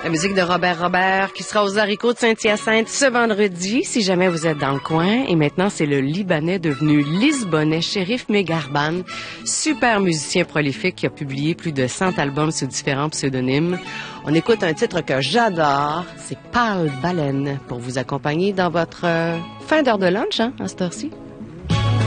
La musique de Robert Robert qui sera aux haricots de Saint-Hyacinthe ce vendredi, si jamais vous êtes dans le coin. Et maintenant, c'est le Libanais devenu Lisbonnais, Chérif Megarban, super musicien prolifique qui a publié plus de 100 albums sous différents pseudonymes. On écoute un titre que j'adore, c'est Pâle Baleine, pour vous accompagner dans votre fin d'heure de lunch, hein, à cette heure-ci.